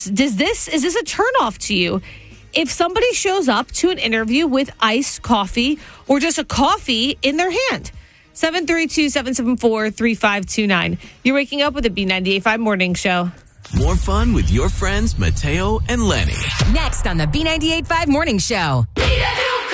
Is this a turnoff to you? If somebody shows up to an interview with iced coffee or just a coffee in their hand. 732-774-3529. You're waking up with a B98.5 Morning Show. More fun with your friends Mateo and Lenny. Next on the B98.5 Morning Show.